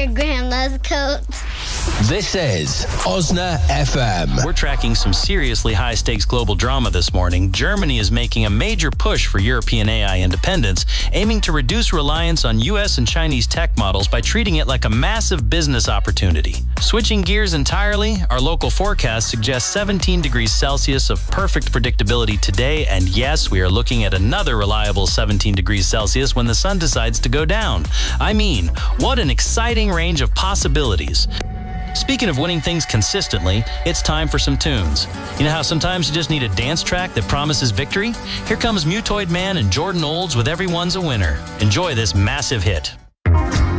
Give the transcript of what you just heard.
your grandma's coat. This is Osna FM. We're tracking some seriously high-stakes global drama this morning. Germany is making a major push for European AI independence, aiming to reduce reliance on U.S. and Chinese tech models by treating it like a massive business opportunity. Switching gears entirely, our local forecast suggests 17 degrees Celsius of perfect predictability today, and yes, we are looking at another reliable 17 degrees Celsius when the sun decides to go down. I mean, what an exciting range of possibilities. Speaking of winning things consistently, it's time for some tunes. You know how sometimes you just need a dance track that promises victory? Here comes Mutoid Man and Jordan Olds with Everyone's a Winner. Enjoy this massive hit.